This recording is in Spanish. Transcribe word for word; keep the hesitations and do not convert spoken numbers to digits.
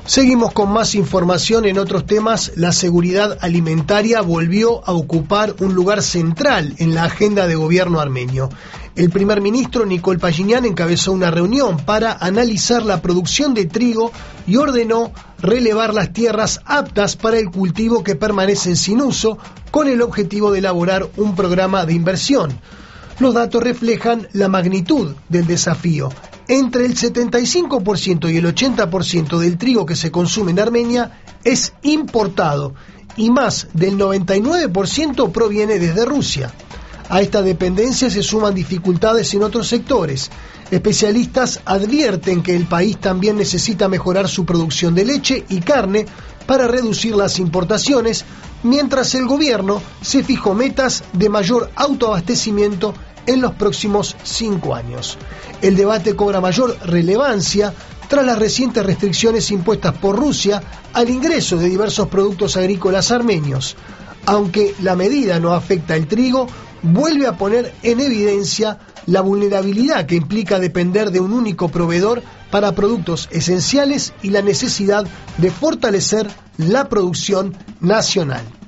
Seguimos con más información en otros temas. La seguridad alimentaria volvió a ocupar un lugar central en la agenda de gobierno armenio. El primer ministro Nikol Pashinyan encabezó una reunión para analizar la producción de trigo y ordenó relevar las tierras aptas para el cultivo que permanecen sin uso, con el objetivo de elaborar un programa de inversión. Los datos reflejan la magnitud del desafío. Entre el setenta y cinco por ciento y el ochenta por ciento del trigo que se consume en Armenia es importado y más del noventa y nueve por ciento proviene desde Rusia. A esta dependencia se suman dificultades en otros sectores. Especialistas advierten que el país también necesita mejorar su producción de leche y carne para reducir las importaciones, mientras el gobierno se fijó metas de mayor autoabastecimiento en los próximos cinco años. El debate cobra mayor relevancia tras las recientes restricciones impuestas por Rusia al ingreso de diversos productos agrícolas armenios. Aunque la medida no afecta el trigo, vuelve a poner en evidencia la vulnerabilidad que implica depender de un único proveedor para productos esenciales y la necesidad de fortalecer la producción nacional.